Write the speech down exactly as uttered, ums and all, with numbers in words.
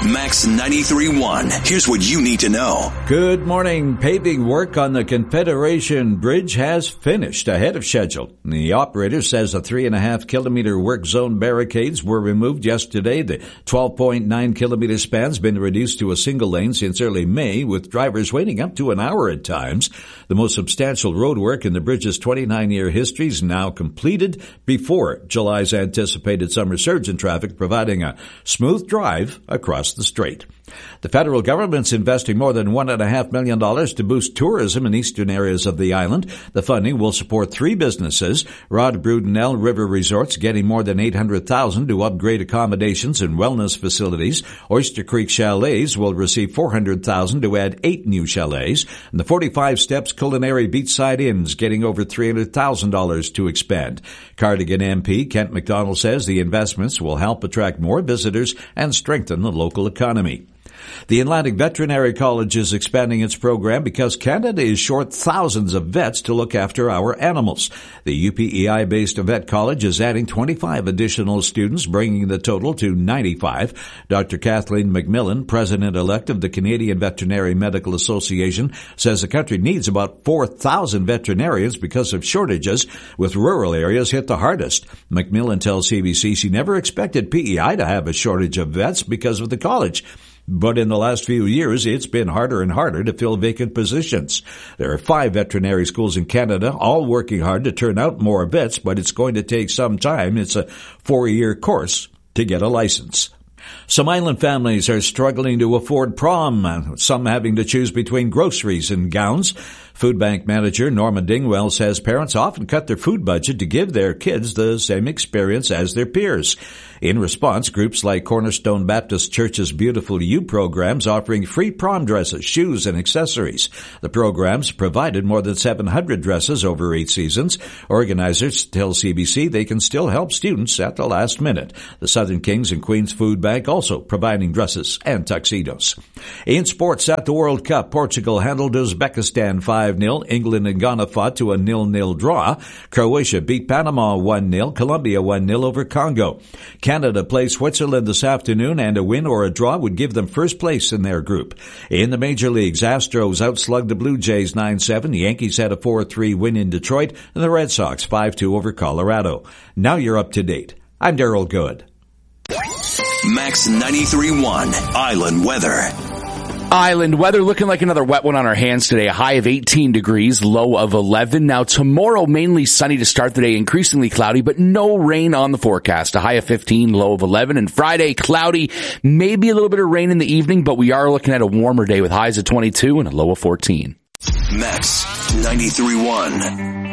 Max ninety-three point one. Here's what you need to know. Good morning. Paving work on the Confederation Bridge has finished ahead of schedule. The operator says the three and a half kilometer work zone barricades were removed yesterday. The twelve point nine kilometer span's been reduced to a single lane since early May, with drivers waiting up to an hour at times. The most substantial road work in the bridge's twenty-nine year history is now completed before July's anticipated summer surge in traffic, providing a smooth drive across the strait. The federal government's investing more than one and a half million dollars to boost tourism in eastern areas of the island. The funding will support three businesses. Rod Brudenell River Resorts getting more than eight hundred thousand dollars to upgrade accommodations and wellness facilities. Oyster Creek Chalets will receive four hundred thousand dollars to add eight new chalets. And the forty-five Steps Culinary Beachside Inns getting over three hundred thousand dollars to expand. Cardigan M P Kent McDonald says the investments will help attract more visitors and strengthen the local economy. The Atlantic Veterinary College is expanding its program because Canada is short thousands of vets to look after our animals. The U P E I-based vet college is adding twenty-five additional students, bringing the total to ninety-five. Doctor Kathleen McMillan, president-elect of the Canadian Veterinary Medical Association, says the country needs about four thousand veterinarians because of shortages, with rural areas hit the hardest. McMillan tells C B C she never expected P E I to have a shortage of vets because of the college. But in the last few years, it's been harder and harder to fill vacant positions. There are five veterinary schools in Canada, all working hard to turn out more vets, but it's going to take some time. It's a four-year course to get a license. Some island families are struggling to afford prom, some having to choose between groceries and gowns. Food Bank manager Norma Dingwell says parents often cut their food budget to give their kids the same experience as their peers. In response, groups like Cornerstone Baptist Church's Beautiful You programs offering free prom dresses, shoes, and accessories. The programs provided more than seven hundred dresses over eight seasons. Organizers tell C B C they can still help students at the last minute. The Southern Kings and Queens Food Bank also providing dresses and tuxedos. In sports at the World Cup, Portugal handled Uzbekistan five nil. England and Ghana fought to a nil nil draw. Croatia beat Panama one nil. Colombia one nil over Congo. Canada plays Switzerland this afternoon, and a win or a draw would give them first place in their group. In the major leagues, Astros outslugged the Blue Jays nine seven. The Yankees had a four three win in Detroit, and the Red Sox five two over Colorado. Now you're up to date. I'm Daryl Good. Max ninety-three point one Island Weather. Island weather looking like another wet one on our hands today. A high of eighteen degrees, low of eleven. Now tomorrow, mainly sunny to start the day, increasingly cloudy, but no rain on the forecast. A high of fifteen, low of eleven. And Friday, cloudy, maybe a little bit of rain in the evening, but we are looking at a warmer day with highs of twenty-two and a low of fourteen. Max ninety-three point one.